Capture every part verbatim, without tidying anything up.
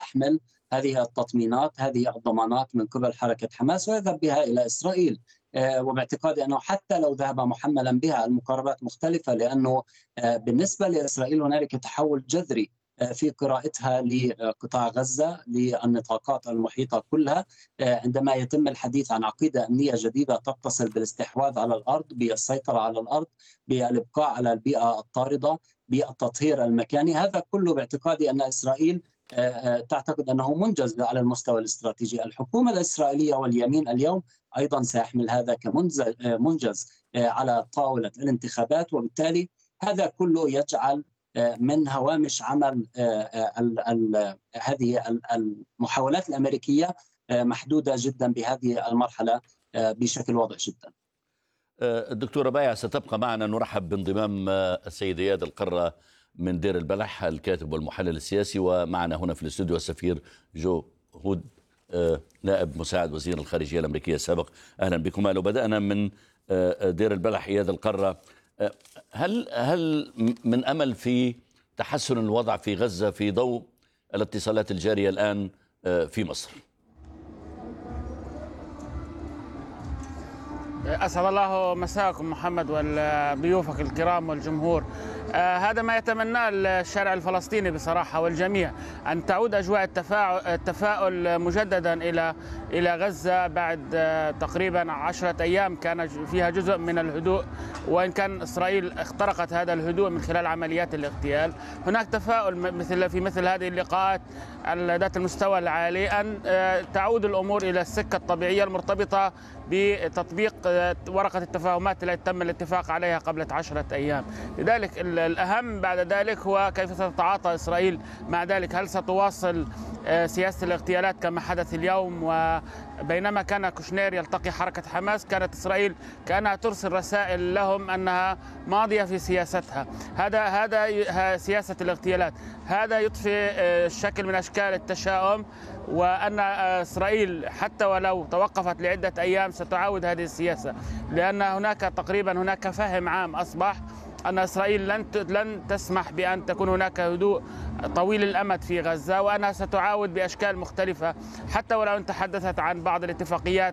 يحمل هذه التطمينات، هذه الضمانات من قبل حركة حماس ويذهب بها إلى إسرائيل. وباعتقادي أنه حتى لو ذهب محملا بها المقاربات مختلفة، لأنه بالنسبة لإسرائيل هنالك تحول جذري في قراءتها لقطاع غزة، للنطاقات المحيطة كلها، عندما يتم الحديث عن عقيدة أمنية جديدة تتصل بالاستحواذ على الأرض، بالسيطرة على الأرض، بالإبقاء على البيئة الطاردة، بالتطهير المكاني. هذا كله باعتقادي أن إسرائيل تعتقد أنه منجز على المستوى الاستراتيجي. الحكومة الإسرائيلية واليمين اليوم أيضا سيحمل هذا كمنجز على طاولة الانتخابات، وبالتالي هذا كله يجعل من هوامش عمل هذه المحاولات الأمريكية محدودة جدا بهذه المرحلة بشكل واضح جدا. الدكتور ربيع، ستبقى معنا. نرحب بانضمام السيد اياد القرة من دير البلح، الكاتب والمحلل السياسي، ومعنا هنا في الاستوديو السفير جو هود نائب مساعد وزير الخارجية الأمريكية السابق. أهلا بكم. لو بدأنا من دير البلح، اياد القرة، هل هل من أمل في تحسن الوضع في غزة في ضوء الاتصالات الجارية الآن في مصر؟ أسعد الله مساءكم محمد وضيوفك الكرام والجمهور. آه هذا ما يتمناه الشارع الفلسطيني بصراحة والجميع، أن تعود أجواء التفاؤل مجددا إلى إلى غزة بعد آه تقريبا عشرة أيام كان فيها جزء من الهدوء، وإن كان إسرائيل اخترقت هذا الهدوء من خلال عمليات الاغتيال. هناك تفاؤل مثل في مثل هذه اللقاءات ذات المستوى العالي أن آه تعود الأمور إلى السكة الطبيعية المرتبطة بتطبيق ورقة التفاهمات التي تم الاتفاق عليها قبل عشرة أيام. لذلك الأهم بعد ذلك هو كيف ستتعاطى إسرائيل مع ذلك. هل ستواصل سياسة الاغتيالات كما حدث اليوم؟ وبينما كان كوشنير يلتقي حركة حماس، كانت إسرائيل كأنها ترسل رسائل لهم أنها ماضية في سياستها. هذا هذا سياسة الاغتيالات. هذا يضفي شكل من أشكال التشاؤم، وأن إسرائيل حتى ولو توقفت لعدة أيام ستعاود هذه السياسة، لأن هناك تقريبا هناك فهم عام أصبح أن إسرائيل لن لن تسمح بأن تكون هناك هدوء طويل الأمد في غزة، وأنها ستعاود بأشكال مختلفة. حتى ولو أن تحدثت عن بعض الاتفاقيات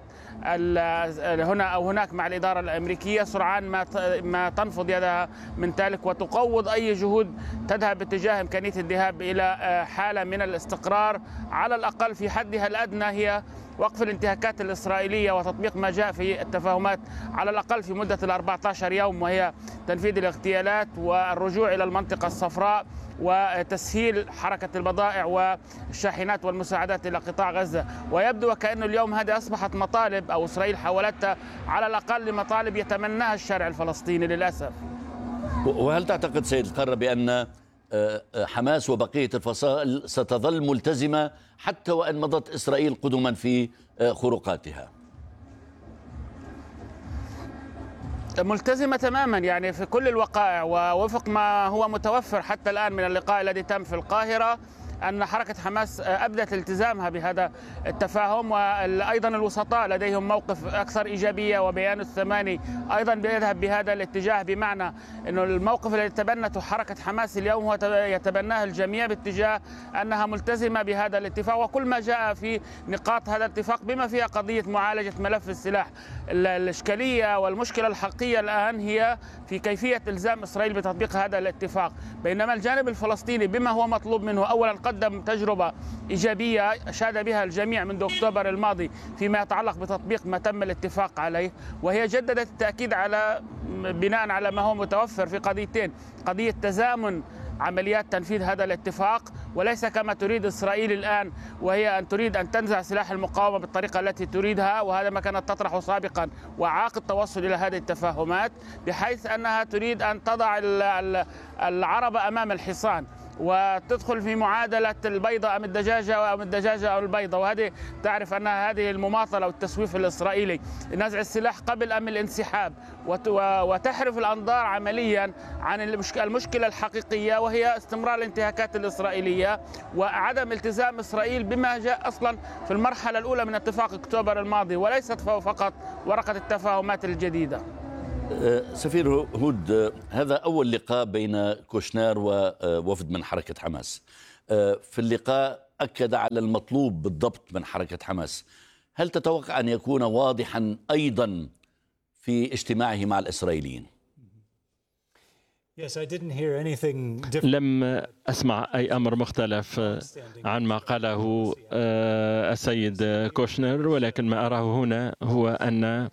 هنا أو هناك مع الإدارة الأمريكية، سرعان ما ما تنفض يدها من ذلك وتقوض أي جهود تذهب باتجاه إمكانية الذهاب إلى حالة من الاستقرار، على الأقل في حدها الأدنى هي وقف الانتهاكات الإسرائيلية وتطبيق ما جاء في التفاهمات على الأقل في مدة الأربعة عشر يوم، وهي تنفيذ الاغتيالات والرجوع إلى المنطقة الصفراء وتسهيل حركة البضائع والشاحنات والمساعدات إلى قطاع غزة. ويبدو وكأن اليوم هذه أصبحت مطالب، أو إسرائيل حاولتها على الأقل مطالب يتمناها الشارع الفلسطيني للأسف. وهل تعتقد سيد القرة بأن حماس وبقية الفصائل ستظل ملتزمة حتى وأن مضت إسرائيل قدما في خروقاتها؟ ملتزمة تماما، يعني في كل الوقائع، ووفق ما هو متوفر حتى الآن من اللقاء الذي تم في القاهرة، أن حركة حماس أبدت التزامها بهذا التفاهم، وأيضا الوسطاء لديهم موقف أكثر إيجابية، وبيان الثماني أيضا بيذهب بهذا الاتجاه، بمعنى أنه الموقف الذي تبنته حركة حماس اليوم هو يتبناه الجميع باتجاه أنها ملتزمة بهذا الاتفاق وكل ما جاء في نقاط هذا الاتفاق، بما فيها قضية معالجة ملف السلاح. الإشكالية والمشكلة الحقيقية الآن هي في كيفية إلزام إسرائيل بتطبيق هذا الاتفاق، بينما الجانب الفلسطيني بما هو مطلوب منه أولا قدم تجربة إيجابية أشاد بها الجميع منذ أكتوبر الماضي فيما يتعلق بتطبيق ما تم الاتفاق عليه، وهي جددت التأكيد على بناء على ما هو متوفر في قضيتين: قضية تزامن عمليات تنفيذ هذا الاتفاق، وليس كما تريد إسرائيل الآن، وهي أن تريد أن تنزع سلاح المقاومة بالطريقة التي تريدها، وهذا ما كانت تطرحه سابقا، وعاق التوصل إلى هذه التفاهمات، بحيث أنها تريد أن تضع العرب أمام الحصان وتدخل في معادلة البيضة أم الدجاجة أم الدجاجة أو البيضة. وهذه تعرف أن هذه المماطلة والتسويف الإسرائيلي، نزع السلاح قبل أم الانسحاب، وتحرف الأنظار عمليا عن المشكلة الحقيقية، وهي استمرار الانتهاكات الإسرائيلية وعدم التزام إسرائيل بما جاء أصلا في المرحلة الأولى من اتفاق أكتوبر الماضي، وليست فقط ورقة التفاهمات الجديدة. سفير هود، هذا أول لقاء بين كوشنير ووفد من حركة حماس. في اللقاء أكد على المطلوب بالضبط من حركة حماس. هل تتوقع أن يكون واضحا أيضا في اجتماعه مع الإسرائيليين؟ لم أسمع أي أمر مختلف عن ما قاله السيد كوشنر، ولكن ما أراه هنا هو أن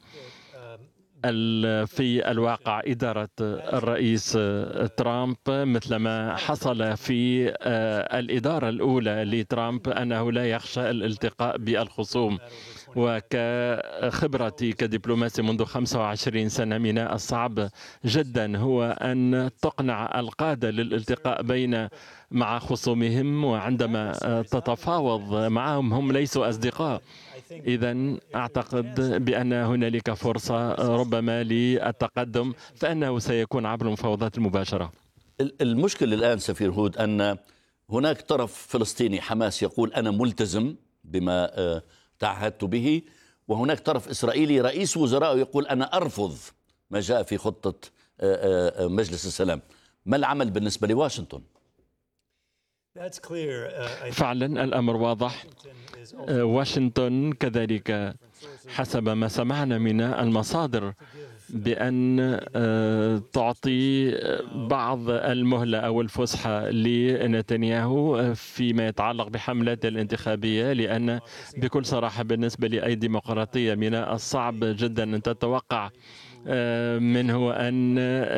في الواقع إدارة الرئيس ترامب مثل ما حصل في الإدارة الأولى لترامب أنه لا يخشى الالتقاء بالخصوم. وكخبرتي كدبلوماسي منذ خمسة وعشرين سنة من الصعب جدا هو أن تقنع القادة للالتقاء بين مع خصومهم، وعندما تتفاوض معهم هم ليسوا أصدقاء. إذن أعتقد بأن هنالك فرصة ربما للتقدم، فإنه سيكون عبر المفاوضات المباشرة. المشكلة الآن سفير هود أن هناك طرف فلسطيني حماس يقول أنا ملتزم بما تعهدت به، وهناك طرف إسرائيلي رئيس وزراء يقول أنا أرفض ما جاء في خطة مجلس السلام. ما العمل بالنسبة لواشنطن؟ فعلا الأمر واضح. واشنطن كذلك حسب ما سمعنا من المصادر بأن تعطي بعض المهلة أو الفسحة لنتنياهو فيما يتعلق بحملته الانتخابية، لأن بكل صراحة بالنسبة لأي ديمقراطية من الصعب جدا أن تتوقع منه أن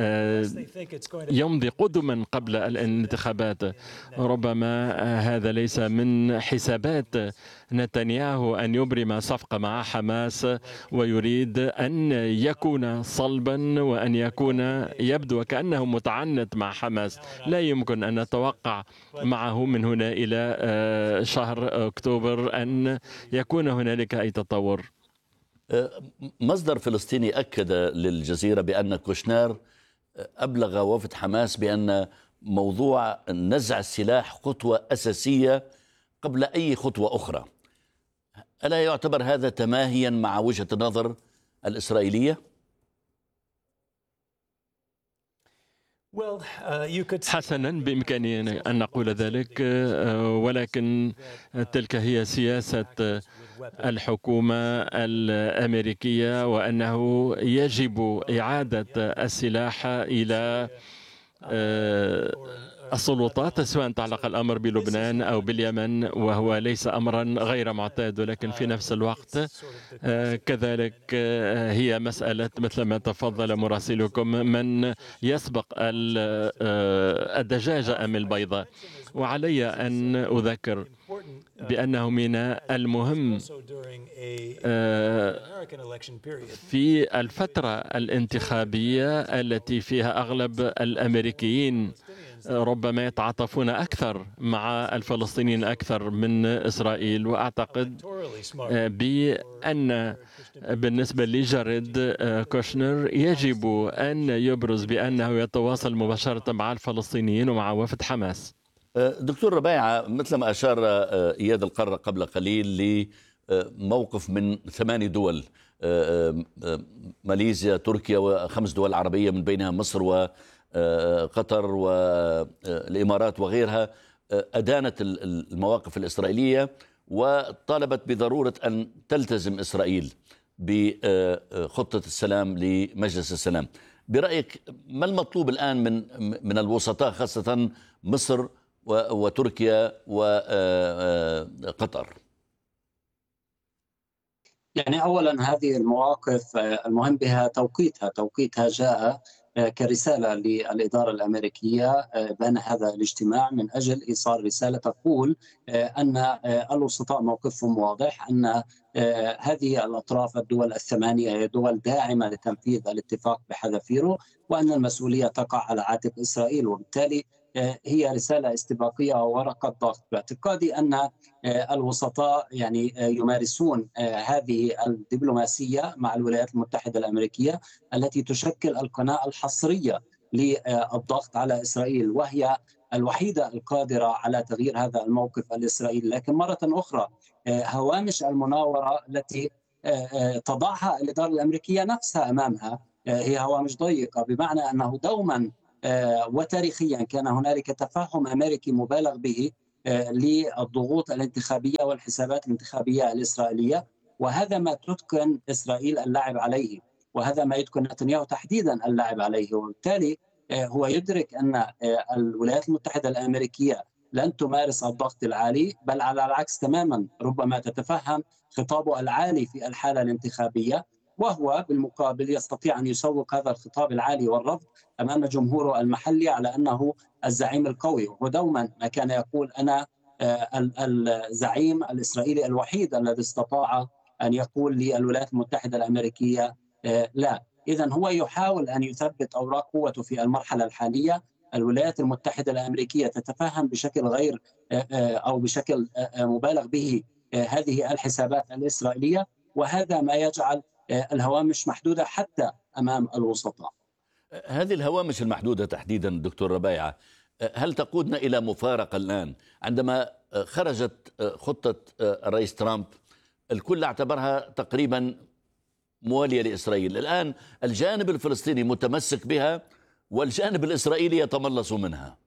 يمضي قدما قبل الانتخابات. ربما هذا ليس من حسابات نتنياهو أن يبرم صفقة مع حماس، ويريد أن يكون صلبا وأن يكون يبدو كأنه متعنت مع حماس. لا يمكن أن نتوقع معه من هنا إلى شهر أكتوبر أن يكون هنالك أي تطور. مصدر فلسطيني أكد للجزيرة بأن كوشنر أبلغ وفد حماس بأن موضوع نزع السلاح خطوة أساسية قبل أي خطوة أخرى. ألا يعتبر هذا تماهيا مع وجهة النظر الإسرائيلية؟ حسنا، بإمكاننا أن نقول ذلك، ولكن تلك هي سياسة الحكومة الأمريكية، وأنه يجب إعادة السلاح إلى السلطات سواء تعلق الأمر بلبنان أو باليمن، وهو ليس أمرا غير معتاد. ولكن في نفس الوقت كذلك هي مسألة مثل ما تفضل مراسلكم من يسبق الدجاجة أم البيضة. وعلي أن أذكر بأنه من المهم في الفترة الانتخابية التي فيها أغلب الأمريكيين ربما يتعاطفون أكثر مع الفلسطينيين أكثر من إسرائيل. وأعتقد بأن بالنسبة لجاريد كوشنر يجب أن يبرز بأنه يتواصل مباشرة مع الفلسطينيين ومع وفد حماس. دكتور ربيعة، مثل ما أشار إياد القرة قبل قليل لموقف من ثماني دول، ماليزيا، تركيا، وخمس دول عربية من بينها مصر وقطر والإمارات وغيرها، أدانت المواقف الإسرائيلية وطالبت بضرورة أن تلتزم إسرائيل بخطة السلام لمجلس السلام. برأيك ما المطلوب الآن من من الوسطاء خاصة مصر وتركيا وقطر؟ يعني أولا هذه المواقف المهم بها توقيتها توقيتها جاء كرسالة للإدارة الأمريكية بين هذا الاجتماع من أجل إيصال رسالة تقول أن الوسطاء موقفهم واضح، أن هذه الأطراف الدول الثمانية هي دول داعمة لتنفيذ الاتفاق بحذافيره، وأن المسؤولية تقع على عاتق إسرائيل، وبالتالي هي رسالة استباقية وورقة ضغط. باعتقادي أن الوسطاء يعني يمارسون هذه الدبلوماسية مع الولايات المتحدة الأمريكية التي تشكل القناة الحصرية للضغط على إسرائيل، وهي الوحيدة القادرة على تغيير هذا الموقف الإسرائيلي. لكن مرة أخرى هوامش المناورة التي تضعها الإدارة الأمريكية نفسها أمامها هي هوامش ضيقة، بمعنى أنه دوما وتاريخيا كان هنالك تفاهم أمريكي مبالغ به للضغوط الانتخابية والحسابات الانتخابية الإسرائيلية، وهذا ما تتقن إسرائيل اللعب عليه، وهذا ما يتقن نتنياهو تحديدا اللعب عليه. وبالتالي هو يدرك أن الولايات المتحدة الأمريكية لن تمارس الضغط العالي، بل على العكس تماما ربما تتفهم خطابه العالي في الحالة الانتخابية، وهو بالمقابل يستطيع أن يسوق هذا الخطاب العالي والرفض أمام جمهوره المحلي على أنه الزعيم القوي. وهو دوما ما كان يقول أنا الزعيم الإسرائيلي الوحيد الذي استطاع أن يقول للولايات المتحدة الأمريكية لا. إذن هو يحاول أن يثبت أوراق قوته في المرحلة الحالية. الولايات المتحدة الأمريكية تتفهم بشكل غير أو بشكل مبالغ به هذه الحسابات الإسرائيلية، وهذا ما يجعل الهوامش محدودة حتى أمام الوسطاء. هذه الهوامش المحدودة تحديدا دكتور ربيعة، هل تقودنا إلى مفارقة الآن؟ عندما خرجت خطة الرئيس ترامب الكل اعتبرها تقريبا موالية لإسرائيل، الآن الجانب الفلسطيني متمسك بها والجانب الإسرائيلي يتملص منها.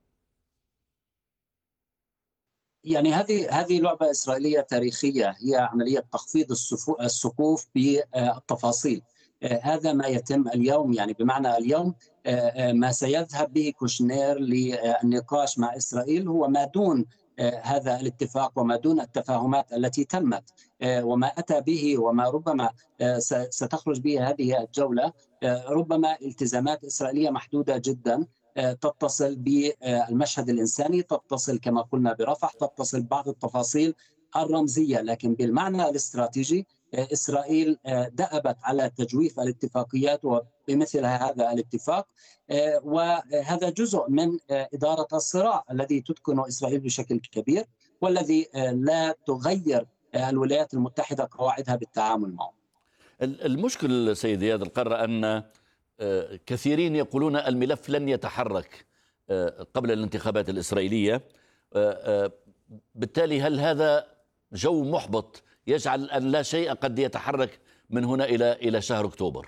يعني هذه هذه لعبة إسرائيلية تاريخية، هي عملية تخفيض السقوف بالتفاصيل. هذا ما يتم اليوم، يعني بمعنى اليوم ما سيذهب به كوشنير للنقاش مع إسرائيل هو ما دون هذا الاتفاق وما دون التفاهمات التي تمت، وما أتى به وما ربما ستخرج به هذه الجولة ربما التزامات إسرائيلية محدودة جدا تتصل بالمشهد الإنساني، تتصل كما قلنا برفح، تتصل ببعض التفاصيل الرمزية، لكن بالمعنى الاستراتيجي إسرائيل دأبت على تجويف الاتفاقيات وبمثل هذا الاتفاق، وهذا جزء من إدارة الصراع الذي تتقنه إسرائيل بشكل كبير، والذي لا تغير الولايات المتحدة قواعدها بالتعامل معه. المشكل سيد اياد القرة أن كثيرين يقولون الملف لن يتحرك قبل الانتخابات الإسرائيلية، بالتالي هل هذا جو محبط يجعل أن لا شيء قد يتحرك من هنا إلى إلى شهر أكتوبر؟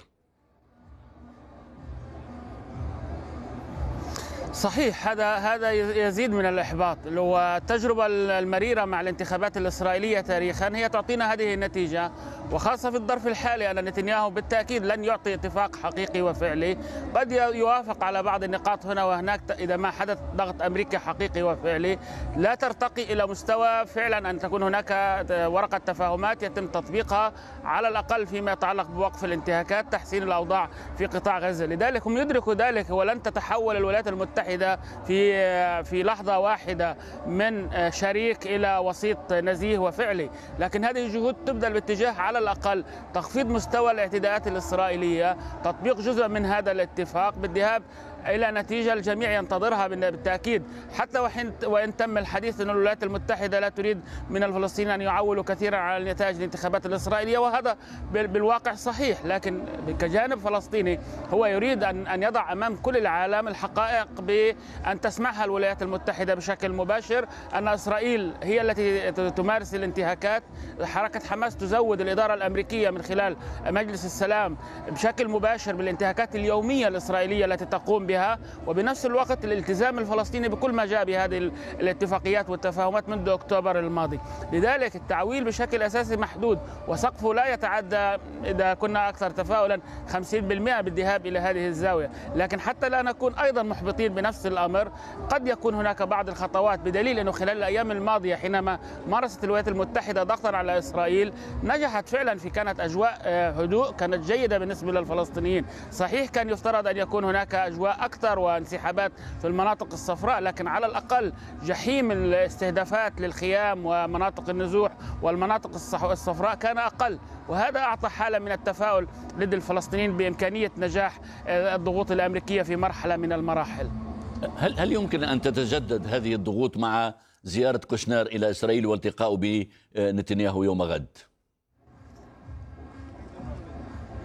صحيح، هذا هذا يزيد من الإحباط. لو التجربة المريرة مع الانتخابات الإسرائيلية تاريخا هي تعطينا هذه النتيجة، وخاصة في الظرف الحالي أن نتنياهو بالتأكيد لن يعطي اتفاق حقيقي وفعلي، قد يوافق على بعض النقاط هنا وهناك إذا ما حدث ضغط أمريكي حقيقي وفعلي، لا ترتقي إلى مستوى فعلا أن تكون هناك ورقة تفاهمات يتم تطبيقها على الأقل فيما يتعلق بوقف الانتهاكات، تحسين الأوضاع في قطاع غزة. لذلك هم يدركوا ذلك، ولن تتحول الولايات المتحدة في في لحظة واحدة من شريك إلى وسيط نزيه وفعلي، لكن هذه الجهود تبذل باتجاه على الأقل تخفيض مستوى الاعتداءات الإسرائيلية، تطبيق جزء من هذا الاتفاق بالذهاب إلى نتيجة الجميع ينتظرها بالتأكيد، حتى وإن تم الحديث أن الولايات المتحدة لا تريد من الفلسطينيين أن يعولوا كثيرا على نتائج الانتخابات الإسرائيلية، وهذا بالواقع صحيح، لكن كجانب فلسطيني هو يريد أن أن يضع أمام كل العالم الحقائق بأن تسمعها الولايات المتحدة بشكل مباشر، أن إسرائيل هي التي تمارس الانتهاكات. حركة حماس تزود الإدارة الأمريكية من خلال مجلس السلام بشكل مباشر بالانتهاكات اليومية الإسرائيلية التي تقوم بها، وبنفس الوقت الالتزام الفلسطيني بكل ما جاء بهذه الاتفاقيات والتفاهمات منذ أكتوبر الماضي. لذلك التعويل بشكل أساسي محدود، وسقفه لا يتعدى إذا كنا أكثر تفاؤلا خمسين بالمئة بالذهاب إلى هذه الزاوية، لكن حتى لا نكون أيضا محبطين بنفس الأمر، قد يكون هناك بعض الخطوات، بدليل أنه خلال الأيام الماضية حينما مارست الولايات المتحدة ضغطا على إسرائيل نجحت فعلا في كانت أجواء هدوء كانت جيدة بالنسبة للفلسطينيين. صحيح كان يفترض أن يكون هناك أجواء أكثر وانسحابات في المناطق الصفراء، لكن على الأقل جحيم الاستهدافات للخيام ومناطق النزوح والمناطق الصفراء كان أقل، وهذا أعطى حالة من التفاؤل لدى الفلسطينيين بإمكانية نجاح الضغوط الأمريكية في مرحلة من المراحل. هل هل يمكن أن تتجدد هذه الضغوط مع زيارة كوشنير إلى إسرائيل والتقاء بنتنياهو يوم غد؟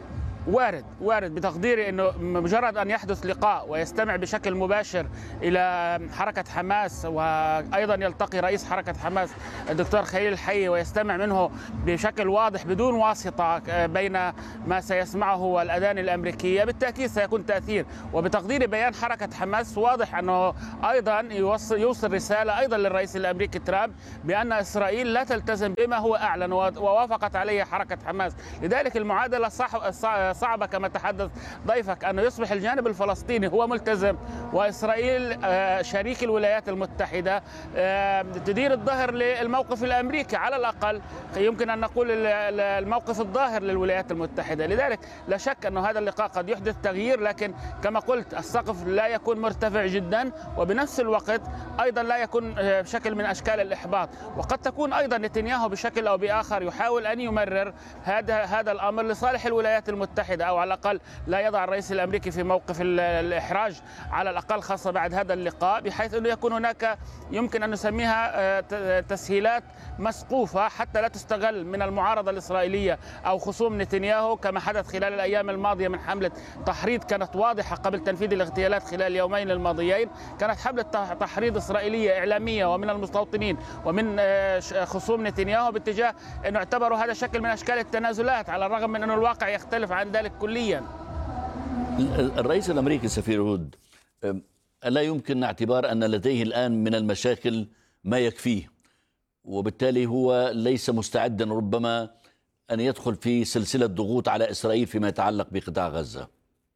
وارد وارد بتقديري أنه مجرد أن يحدث لقاء ويستمع بشكل مباشر إلى حركة حماس، وأيضا يلتقي رئيس حركة حماس الدكتور خليل الحي ويستمع منه بشكل واضح بدون واسطة بين ما سيسمعه والأذان الأمريكية، بالتأكيد سيكون تأثير. وبتقديري بيان حركة حماس واضح أنه أيضا يوصل, يوصل رسالة أيضا للرئيس الأمريكي ترامب بأن إسرائيل لا تلتزم بما هو أعلن ووافقت عليه حركة حماس. لذلك المعادلة صعبة كما تحدث ضيفك، أنه يصبح الجانب الفلسطيني هو ملتزم وإسرائيل شريك الولايات المتحدة تدير الظهر للموقف الأمريكي، على الأقل يمكن أن نقول الموقف الظاهر للولايات المتحدة. لذلك لا شك أن هذا اللقاء قد يحدث تغيير، لكن كما قلت السقف لا يكون مرتفع جدا، وبنفس الوقت أيضا لا يكون بشكل من أشكال الإحباط. وقد تكون أيضا نتنياهو بشكل أو بآخر يحاول أن يمرر هذا هذا الأمر لصالح الولايات المتحدة، أو على الأقل لا يضع الرئيس الأمريكي في موقف الإحراج على الأقل، خاصة بعد هذا اللقاء، بحيث أنه يكون هناك يمكن أن نسميها تسهيلات مسقوفة حتى لا تستغل من المعارضة الإسرائيلية أو خصوم نتنياهو، كما حدث خلال الأيام الماضية من حملة تحريض كانت واضحة قبل تنفيذ الاغتيالات خلال اليومين الماضيين. كانت حملة تحريض إسرائيلية إعلامية ومن المستوطنين ومن خصوم نتنياهو باتجاه أنه اعتبروا هذا شكل من أشكال التنازلات، على الرغم من أن الواقع يختلف عن ذلك كليا. الرئيس الأمريكي سفير هود، لا يمكن اعتبار أن لديه الآن من المشاكل ما يكفيه، وبالتالي هو ليس مستعدا ربما أن يدخل في سلسلة ضغوط على إسرائيل فيما يتعلق بقطاع غزة؟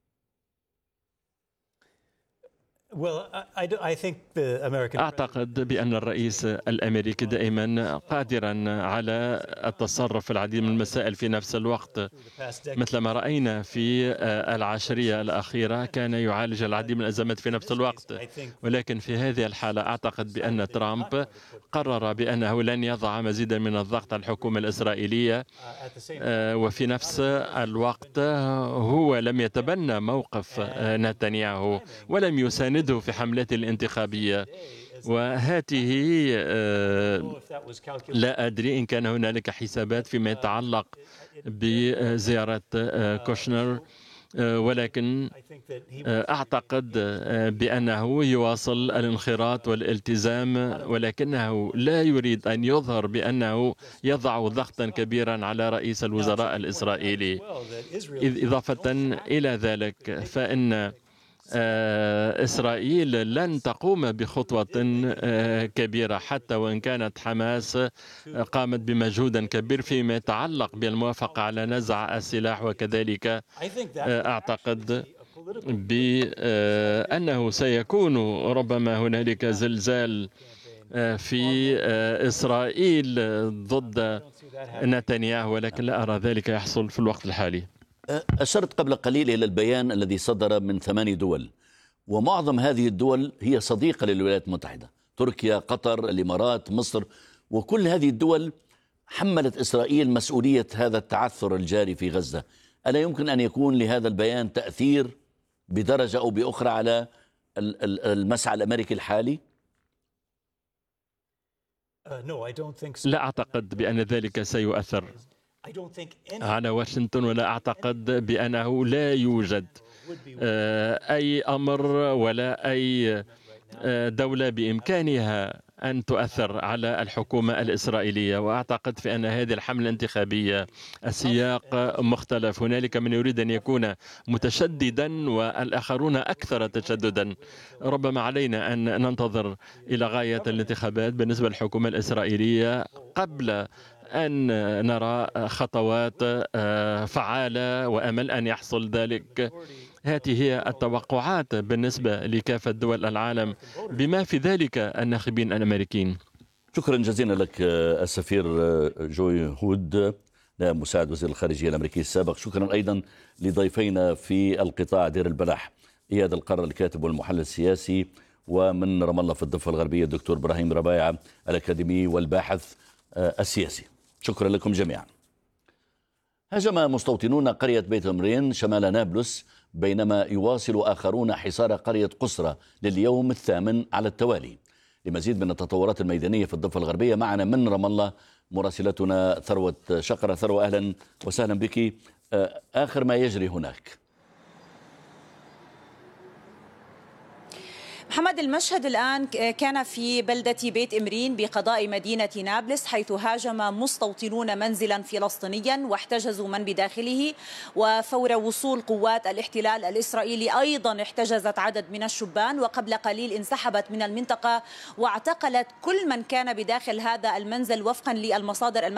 أعتقد بأن الرئيس الأمريكي دائما قادرا على التصرف في العديد من المسائل في نفس الوقت، مثل ما رأينا في العشرية الأخيرة كان يعالج العديد من الأزمات في نفس الوقت. ولكن في هذه الحالة أعتقد بأن ترامب قرر بأنه لن يضع مزيدا من الضغط على الحكومة الإسرائيلية، وفي نفس الوقت هو لم يتبنى موقف نتنياهو ولم يساند في حملته الانتخابية. وهاته لا أدري إن كان هنالك حسابات فيما يتعلق بزيارة كوشنر، ولكن أعتقد بأنه يواصل الانخراط والالتزام، ولكنه لا يريد أن يظهر بأنه يضع ضغطا كبيرا على رئيس الوزراء الإسرائيلي. إذ إضافة إلى ذلك فإن إسرائيل لن تقوم بخطوة كبيرة حتى وإن كانت حماس قامت بمجهود كبير فيما يتعلق بالموافقة على نزع السلاح، وكذلك أعتقد بأنه سيكون ربما هنالك زلزال في إسرائيل ضد نتنياهو، ولكن لا أرى ذلك يحصل في الوقت الحالي. أشرت قبل قليل إلى البيان الذي صدر من ثماني دول، ومعظم هذه الدول هي صديقة للولايات المتحدة، تركيا، قطر، الإمارات، مصر، وكل هذه الدول حملت إسرائيل مسؤولية هذا التعثر الجاري في غزة. ألا يمكن أن يكون لهذا البيان تأثير بدرجة أو بأخرى على المسعى الأمريكي الحالي؟ لا أعتقد بأن ذلك سيؤثر على واشنطن، ولا أعتقد بأنه لا يوجد أي أمر ولا أي دولة بإمكانها أن تؤثر على الحكومة الإسرائيلية. وأعتقد في أن هذه الحملة الانتخابية السياق مختلف، هنالك من يريد أن يكون متشددا والآخرون أكثر تشددا. ربما علينا أن ننتظر إلى غاية الانتخابات بالنسبة للحكومة الإسرائيلية قبل أن نرى خطوات فعالة، وأمل أن يحصل ذلك. هذه هي التوقعات بالنسبة لكافة دول العالم، بما في ذلك الناخبين الأمريكيين. شكرا جزيلا لك السفير جوي هود، مساعد وزير الخارجية الأمريكي السابق. شكرا أيضا لضيفينا في القطاع دير البلح، إياد القرة الكاتب والمحلل السياسي، ومن رام الله في الضفة الغربية الدكتور إبراهيم ربايع الأكاديمي والباحث السياسي. شكرا لكم جميعا. هاجم مستوطنون قرية بيت عمرين شمال نابلس، بينما يواصل آخرون حصار قرية قصرة لليوم الثامن على التوالي. لمزيد من التطورات الميدانية في الضفة الغربية معنا من رام الله مراسلتنا ثروة شقرة. ثروة، أهلا وسهلا بك. آخر ما يجري هناك. محمد، المشهد الآن كان في بلدة بيت إمرين بقضاء مدينة نابلس، حيث هاجم مستوطنون منزلا فلسطينيا واحتجزوا من بداخله، وفور وصول قوات الاحتلال الإسرائيلي أيضا احتجزت عدد من الشبان، وقبل قليل انسحبت من المنطقة واعتقلت كل من كان بداخل هذا المنزل وفقا للمصادر